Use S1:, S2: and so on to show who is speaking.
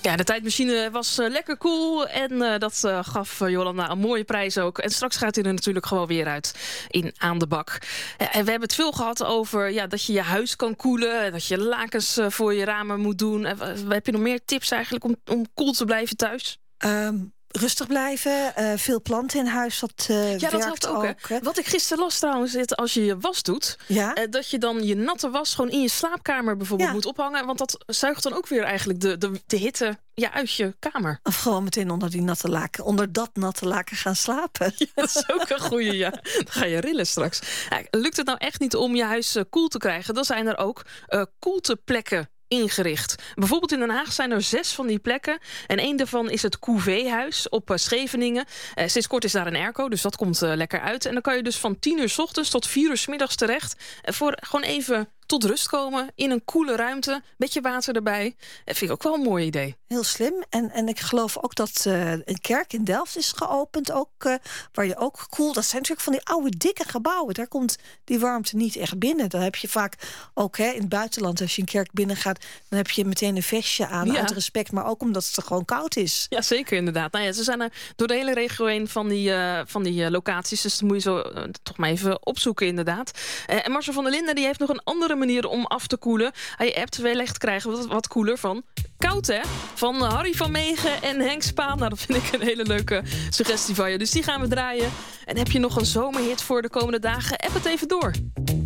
S1: Ja, de tijdmachine was lekker cool en dat gaf Jolanda een mooie prijs ook. En straks gaat hij er natuurlijk gewoon weer uit in Aan de Bak. En we hebben het veel gehad over dat je je huis kan koelen, dat je lakens voor je ramen moet doen. Heb je nog meer tips eigenlijk om koel te blijven thuis?
S2: Rustig blijven, veel planten in huis, dat
S1: helpt ook. Hè? Wat ik gisteren las trouwens, is als je je was doet, dat je dan je natte was gewoon in je slaapkamer bijvoorbeeld moet ophangen. Want dat zuigt dan ook weer eigenlijk de hitte uit je kamer.
S2: Of gewoon meteen onder dat natte laken gaan slapen.
S1: Ja, dat is ook een goeie, Dan ga je rillen straks. Lukt het nou echt niet om je huis koel te krijgen, dan zijn er ook koelteplekken ingericht. Bijvoorbeeld in Den Haag zijn er 6 van die plekken. En 1 daarvan is het Couvé-huis op Scheveningen. Sinds kort is daar een airco, dus dat komt lekker uit. En dan kan je dus van 10 uur 's ochtends tot 4 uur 's middags terecht. Voor gewoon even tot rust komen in een koele ruimte. Beetje water erbij. Dat vind ik ook wel een mooi idee.
S2: Heel slim. En ik geloof ook dat een kerk in Delft is geopend. Ook, waar je ook koel... Dat zijn natuurlijk van die oude, dikke gebouwen. Daar komt die warmte niet echt binnen. Dan heb je vaak ook in het buitenland, als je een kerk binnen gaat, dan heb je meteen een vestje aan uit respect. Maar ook omdat het er gewoon koud is.
S1: Ja, zeker inderdaad. Nou ja, ze zijn er door de hele regio heen van die locaties. Dus dat moet je zo toch maar even opzoeken inderdaad. En Marcel van der Linden die heeft nog een andere manier om af te koelen. Hij appt wellicht krijgen we wat koeler van Koud, hè? Van Harry van Meegen en Henk Spaan. Nou, dat vind ik een hele leuke suggestie van je. Dus die gaan we draaien. En heb je nog een zomerhit voor de komende dagen? App het even door.